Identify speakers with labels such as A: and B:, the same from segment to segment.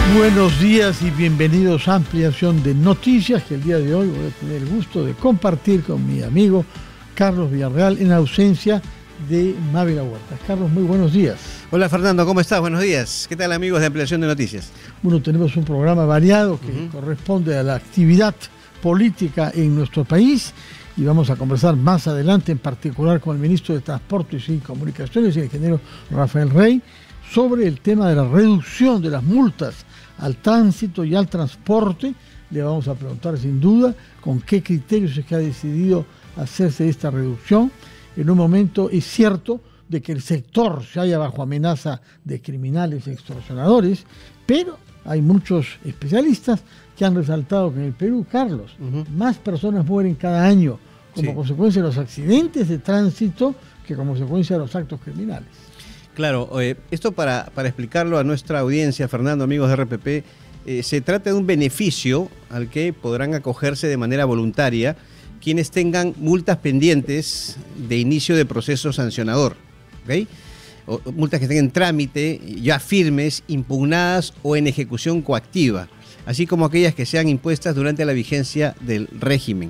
A: Buenos días y bienvenidos a Ampliación de Noticias, que el día de hoy voy a tener el gusto de compartir con mi amigo Carlos Villarreal en ausencia de Mávila Huertas. Carlos, muy buenos días.
B: Hola Fernando, ¿cómo estás? Buenos días. ¿Qué tal, amigos de Ampliación de Noticias?
A: Bueno, tenemos un programa variado que corresponde a la actividad política en nuestro país y vamos a conversar más adelante, en particular con el ministro de Transportes y Comunicaciones, el ingeniero Rafael Rey, sobre el tema de la reducción de las multas al tránsito y al transporte. Le vamos a preguntar sin duda con qué criterios es que ha decidido hacerse esta reducción. En un momento es cierto de que el sector se halla bajo amenaza de criminales extorsionadores, pero hay muchos especialistas que han resaltado que en el Perú, Carlos, más personas mueren cada año como consecuencia de los accidentes de tránsito que como consecuencia de los actos criminales.
B: Claro, esto para explicarlo a nuestra audiencia, Fernando, amigos de RPP, se trata de un beneficio al que podrán acogerse de manera voluntaria quienes tengan multas pendientes de inicio de proceso sancionador, ¿ok? O multas que estén en trámite, ya firmes, impugnadas o en ejecución coactiva, así como aquellas que sean impuestas durante la vigencia del régimen.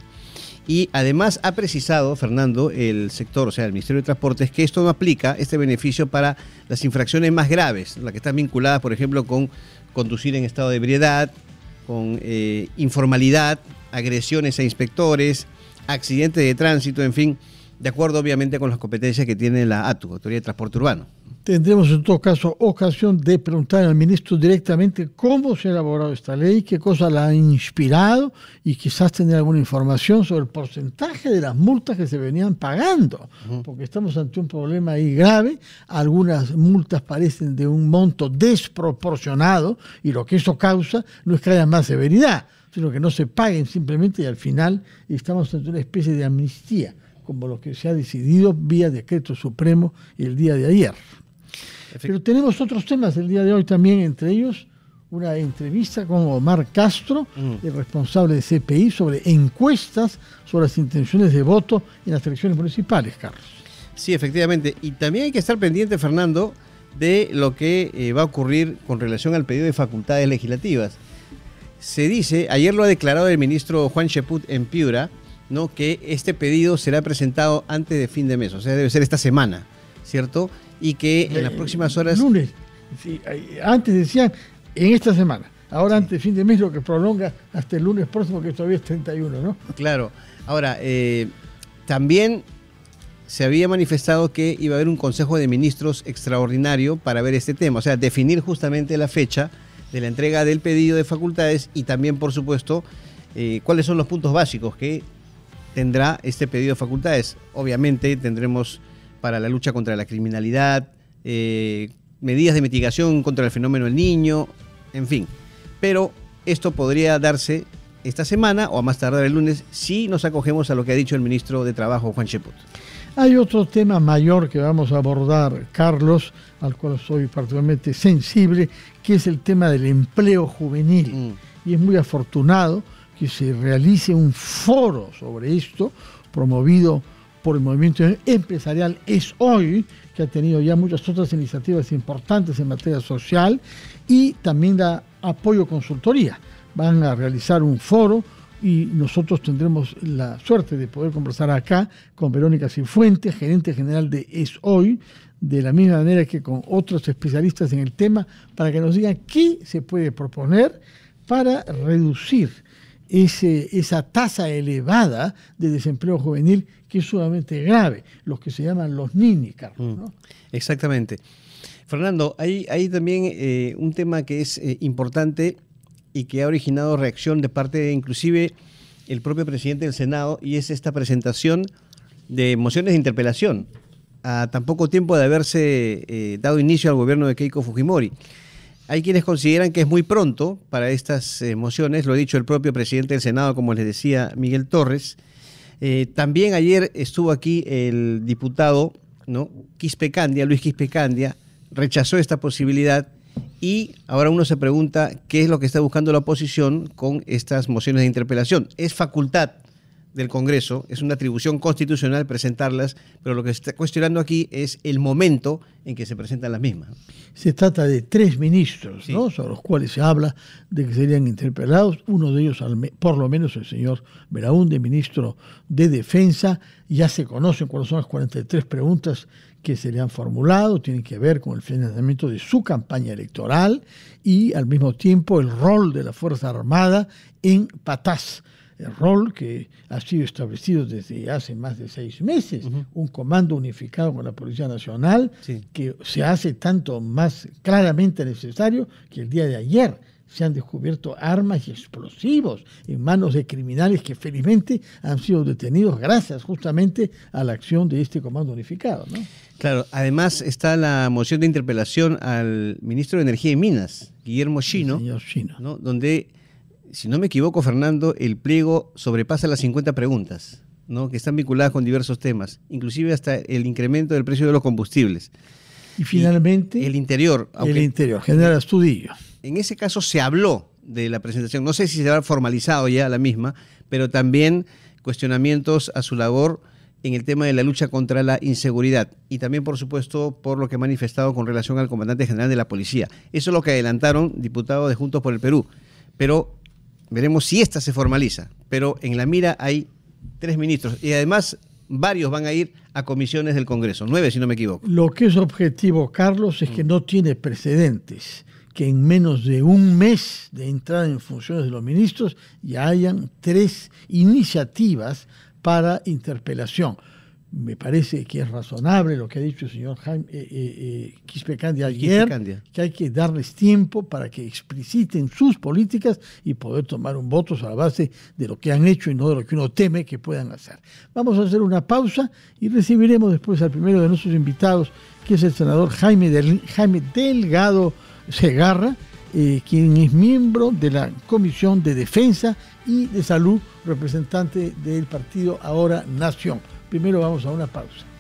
B: Y además ha precisado, Fernando, el sector, o sea, el Ministerio de Transportes, que esto no aplica, este beneficio, para las infracciones más graves, las que están vinculadas, por ejemplo, con conducir en estado de ebriedad, con informalidad, agresiones a inspectores, accidentes de tránsito, en fin, de acuerdo obviamente con las competencias que tiene la ATU, Autoridad de Transporte Urbano. Tendremos en todo caso ocasión de preguntar al ministro directamente cómo se ha elaborado esta ley, qué cosa la ha inspirado y quizás tener alguna información sobre el porcentaje de las multas que se venían pagando, porque estamos ante un problema ahí grave. Algunas multas parecen de un monto desproporcionado y lo que eso causa no es que haya más severidad, sino que no se paguen simplemente y al final estamos ante una especie de amnistía, como lo que se ha decidido vía decreto supremo el día de ayer. Pero tenemos otros temas el día de hoy también, entre ellos una entrevista con Omar Castro, el responsable de CPI, sobre encuestas sobre las intenciones de voto en las elecciones municipales, Carlos. Sí, efectivamente. Y también hay que estar pendiente, Fernando, de lo que va a ocurrir con relación al pedido de facultades legislativas. Se dice, ayer lo ha declarado el ministro Juan Cheput en Piura, ¿no?, que este pedido será presentado antes de fin de mes, o sea, debe ser esta semana, ¿cierto? Y que en las próximas horas... Lunes, sí, antes decían en esta semana, ahora antes de fin de mes, lo que prolonga hasta el lunes próximo, que todavía es 31, ¿no? Claro. Ahora, también se había manifestado que iba a haber un Consejo de Ministros extraordinario para ver este tema, o sea, definir justamente la fecha de la entrega del pedido de facultades y también, por supuesto, cuáles son los puntos básicos que tendrá este pedido de facultades. Obviamente tendremos para la lucha contra la criminalidad, medidas de mitigación contra el fenómeno del Niño, en fin. Pero esto podría darse esta semana o a más tardar el lunes si nos acogemos a lo que ha dicho el ministro de Trabajo, Juan Cheput. Hay otro tema mayor que vamos a abordar, Carlos, al cual soy particularmente sensible, que es el tema del empleo juvenil. Y es muy afortunado que se realice un foro sobre esto, promovido por el movimiento empresarial Es Hoy, que ha tenido ya muchas otras iniciativas importantes en materia social, y también da apoyo consultoría. Van a realizar un foro y nosotros tendremos la suerte de poder conversar acá con Verónica Cifuentes, gerente general de Es Hoy, de la misma manera que con otros especialistas en el tema, para que nos digan qué se puede proponer para reducir esa tasa elevada de desempleo juvenil, que es sumamente grave, los que se llaman los ninis, Carlos, ¿no? Exactamente. Fernando, hay también un tema que es importante y que ha originado reacción de parte de inclusive el propio presidente del Senado, y es esta presentación de mociones de interpelación a tan poco tiempo de haberse dado inicio al gobierno de Keiko Fujimori. Hay quienes consideran que es muy pronto para estas mociones, lo ha dicho el propio presidente del Senado, como les decía, Miguel Torres. También ayer estuvo aquí el diputado, ¿no?, Luis Quispe Candia, rechazó esta posibilidad y ahora uno se pregunta qué es lo que está buscando la oposición con estas mociones de interpelación. Es facultad del Congreso, es una atribución constitucional presentarlas, pero lo que se está cuestionando aquí es el momento en que se presentan las mismas.
A: Se trata de 3 ministros,
B: sí,
A: ¿no?, sobre los cuales se habla de que serían interpelados. Uno de ellos, por lo menos el señor Belaúnde, ministro de Defensa. Ya se conocen cuáles son las 43 preguntas que se le han formulado, tienen que ver con el financiamiento de su campaña electoral y al mismo tiempo el rol de la Fuerza Armada en Patás, el rol que ha sido establecido desde hace más de 6 meses, un comando unificado con la Policía Nacional, sí, que se hace tanto más claramente necesario que el día de ayer se han descubierto armas y explosivos en manos de criminales que felizmente han sido detenidos gracias justamente a la acción de este comando unificado, ¿no?
B: Claro, además está la moción de interpelación al ministro de Energía y Minas, Guillermo Shino, ¿no?, donde, si no me equivoco, Fernando, el pliego sobrepasa las 50 preguntas, ¿no?, que están vinculadas con diversos temas, inclusive hasta el incremento del precio de los combustibles.
A: Y finalmente,
B: y el interior,
A: General Astudillo.
B: En ese caso se habló de la presentación, no sé si se ha formalizado ya la misma, pero también cuestionamientos a su labor en el tema de la lucha contra la inseguridad y también, por supuesto, por lo que ha manifestado con relación al comandante general de la policía. Eso es lo que adelantaron diputados de Juntos por el Perú, pero veremos si esta se formaliza. Pero en la mira hay 3 ministros y además varios van a ir a comisiones del Congreso, 9 si no me equivoco.
A: Lo que es objetivo, Carlos, es que no tiene precedentes que en menos de un mes de entrada en funciones de los ministros ya hayan 3 iniciativas para interpelación. Me parece que es razonable lo que ha dicho el señor Quispe Candia ayer, que hay que darles tiempo para que expliciten sus políticas y poder tomar un voto a la base de lo que han hecho y no de lo que uno teme que puedan hacer. Vamos a hacer una pausa y recibiremos después al primero de nuestros invitados, que es el senador Jaime Delgado Segarra, quien es miembro de la Comisión de Defensa y de Salud, representante del partido Ahora Nación. Primero vamos a una pausa.